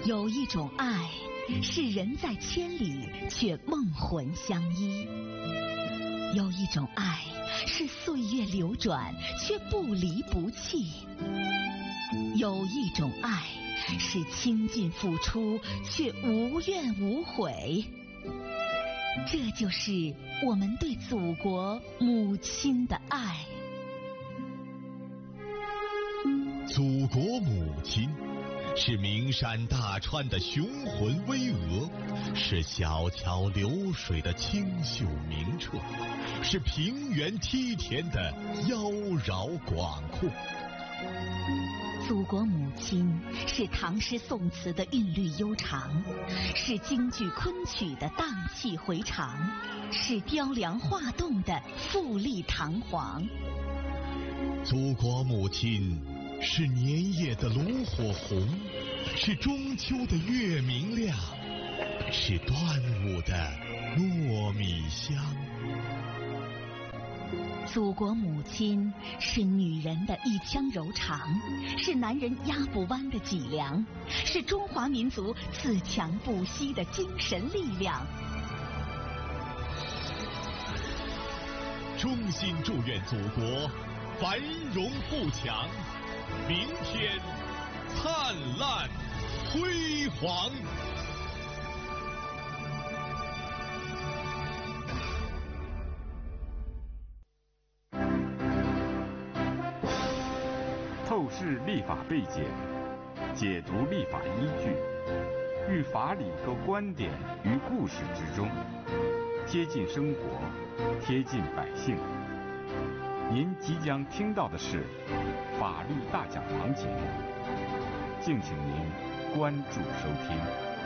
有一种爱，是人在千里却梦魂相依；有一种爱，是岁月流转却不离不弃；有一种爱，是倾尽付出却无怨无悔。这就是我们对祖国母亲的爱。 祖国母亲是名山大川的雄浑巍峨，是小桥流水的清秀明澈，是平原梯田的妖娆广阔。 祖国母亲是唐诗宋词的韵律悠长，是京剧昆曲的荡气回肠，是雕梁画栋的富丽堂皇。 祖国母亲是年夜的炉火红，是中秋的月明亮，是端午的糯米香。 祖国母亲是女人的一腔柔肠，是男人压不弯的脊梁，是中华民族自强不息的精神力量。 衷心祝愿祖国繁荣富强，明天灿烂辉煌。 透视立法背景，解读立法依据，寓法理和观点于故事之中，贴近生活，贴近百姓。您即将听到的是法律大讲堂节目，敬请您关注收听。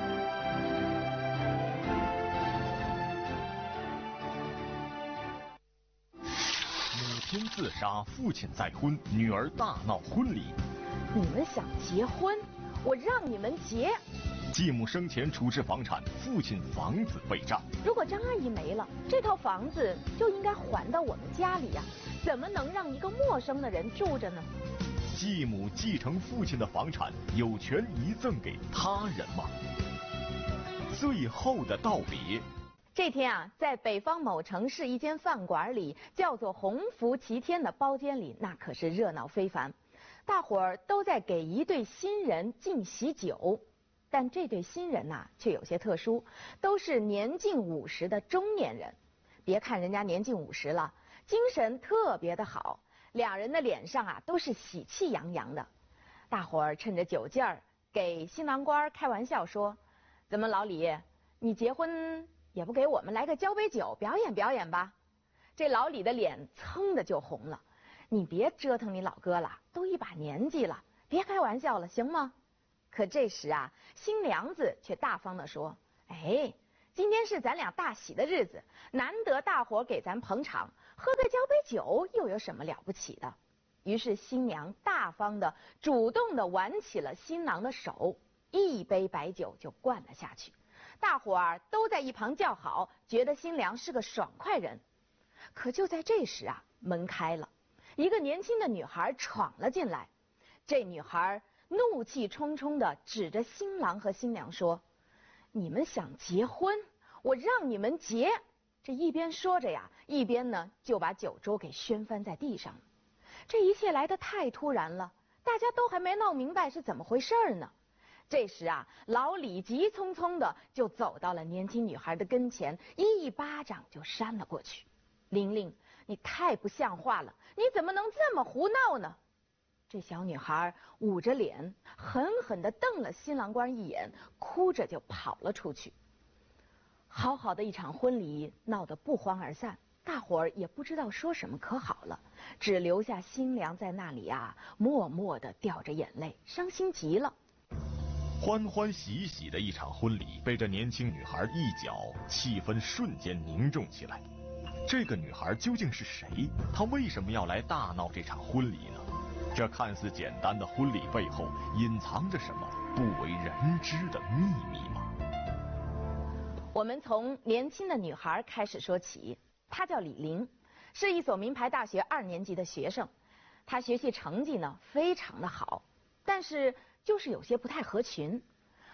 母亲自杀，父亲再婚，女儿大闹婚礼。 你们想结婚，我让你们结。 继母生前处置房产，父亲房子被占。 如果张阿姨没了，这套房子就应该还到我们家里呀，怎么能让一个陌生的人住着呢？ 继母继承父亲的房产，有权遗赠给他人吗？最后的道别。 这天啊，在北方某城市一间饭馆里，叫做鸿福齐天的包间里，那可是热闹非凡。大伙儿都在给一对新人敬喜酒，但这对新人呐，却有些特殊，都是年近50的中年人。别看人家年近50了，精神特别的好，两人的脸上啊都是喜气洋洋的。大伙儿趁着酒劲儿，给新郎官开玩笑说：“怎么老李，你结婚也不给我们来个交杯酒表演表演吧？”这老李的脸噌的就红了。你别折腾你老哥了，都一把年纪了，别开玩笑了，行吗？可这时啊，新娘子却大方地说：“哎，今天是咱俩大喜的日子，难得大伙给咱捧场，喝个交杯酒又有什么了不起的？”于是新娘大方地主动地挽起了新郎的手，一杯白酒就灌了下去。大伙儿都在一旁叫好，觉得新娘是个爽快人。可就在这时啊，门开了，一个年轻的女孩闯了进来。这女孩怒气冲冲地指着新郎和新娘说：“你们想结婚，我让你们结。”这一边说着呀，一边呢就把酒桌给掀翻在地上。这一切来得太突然了，大家都还没闹明白是怎么回事呢。这时啊，老李急匆匆的就走到了年轻女孩的跟前，一巴掌就扇了过去。“玲玲，你太不像话了，你怎么能这么胡闹呢？”这小女孩捂着脸，狠狠地瞪了新郎官一眼，哭着就跑了出去。好好的一场婚礼闹得不欢而散，大伙儿也不知道说什么可好了，只留下新娘在那里啊，默默地掉着眼泪，伤心极了。 欢欢喜喜的一场婚礼被这年轻女孩一搅，气氛瞬间凝重起来。这个女孩究竟是谁？她为什么要来大闹这场婚礼呢？这看似简单的婚礼背后隐藏着什么不为人知的秘密吗？ 我们从年轻的女孩开始说起，她叫李玲，是一所名牌大学2年级的学生。她学习成绩呢非常的好，但是就是有些不太合群。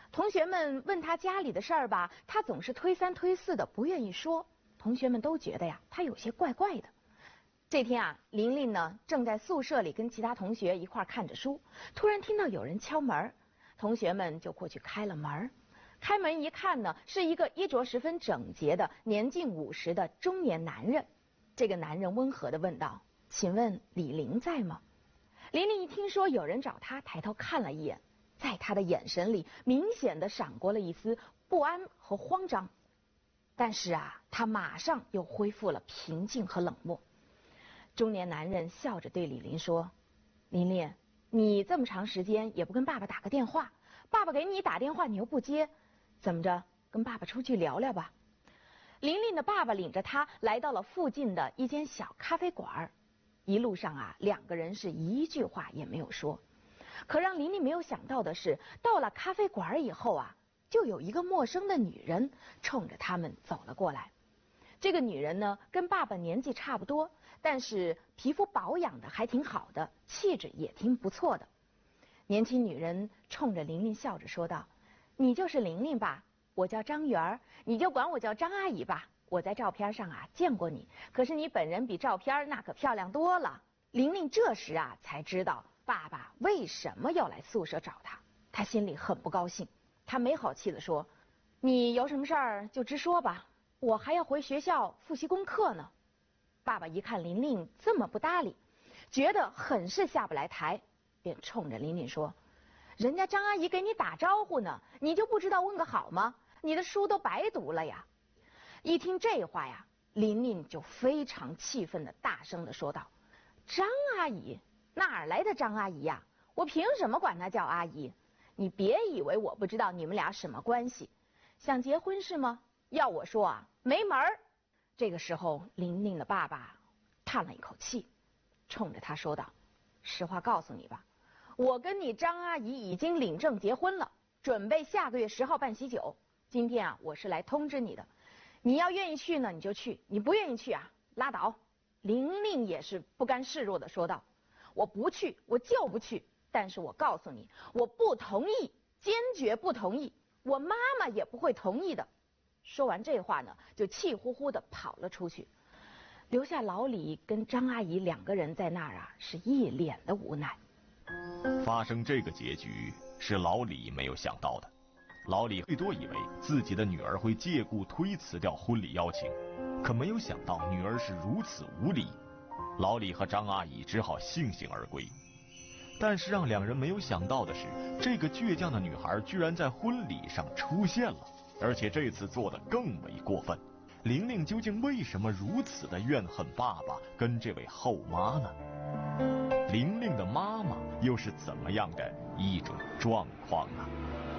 同学们问他家里的事儿吧，他总是推三推四的，不愿意说。同学们都觉得呀，他有些怪怪的。这天啊，琳琳呢正在宿舍里跟其他同学一块看着书，突然听到有人敲门，同学们就过去开了门。开门一看呢，是一个衣着十分整洁的年近50的中年男人。这个男人温和地问道：“请问李玲在吗？”琳琳一听说有人找她，抬头看了一眼，在她的眼神里明显地闪过了一丝不安和慌张。但是啊，她马上又恢复了平静和冷漠。中年男人笑着对李玲说：“琳琳，你这么长时间也不跟爸爸打个电话，爸爸给你打电话你又不接，怎么着，跟爸爸出去聊聊吧。”琳琳的爸爸领着她来到了附近的一间小咖啡馆。一路上啊，两个人是一句话也没有说。可让琳琳没有想到的是，到了咖啡馆以后啊，就有一个陌生的女人冲着他们走了过来。这个女人呢，跟爸爸年纪差不多，但是皮肤保养的还挺好的，气质也挺不错的。年轻女人冲着琳琳笑着说道：“你就是琳琳吧？我叫张媛，你就管我叫张阿姨吧。我在照片上啊见过你，可是你本人比照片那可漂亮多了。”琳琳这时啊才知道爸爸为什么要来宿舍找她，她心里很不高兴。她没好气地说：“你有什么事儿就直说吧。我还要回学校复习功课呢。”爸爸一看琳琳这么不搭理，觉得很是下不来台，便冲着琳琳说：“人家张阿姨给你打招呼呢，你就不知道问个好吗？你的书都白读了呀！”一听这话呀，琳琳就非常气愤的大声的说道：“张阿姨？哪儿来的张阿姨呀？我凭什么管她叫阿姨？你别以为我不知道你们俩什么关系，想结婚是吗？要我说啊，没门儿！”这个时候，琳琳的爸爸叹了一口气，冲着她说道：“实话告诉你吧，我跟你张阿姨已经领证结婚了，准备下个月10号办喜酒。今天啊，我是来通知你的，你要愿意去呢，你就去；你不愿意去啊，拉倒。”琳琳也是不甘示弱的说道：“我不去，我就不去。但是我告诉你，我不同意，坚决不同意，我妈妈也不会同意的。”说完这话呢，就气呼呼的跑了出去，留下老李跟张阿姨2个人在那儿啊，是一脸的无奈。 发生这个结局是老李没有想到的，老李最多以为自己的女儿会借故推辞掉婚礼邀请，可没有想到女儿是如此无礼，老李和张阿姨只好悻悻而归。但是让两人没有想到的是，这个倔强的女孩居然在婚礼上出现了，而且这次做得更为过分。玲玲究竟为什么如此的怨恨爸爸跟这位后妈呢？玲玲的妈妈又是怎么样的一种状况呢？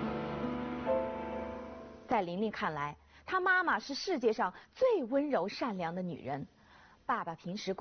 在琳琳看来，她妈妈是世界上最温柔善良的女人，爸爸平时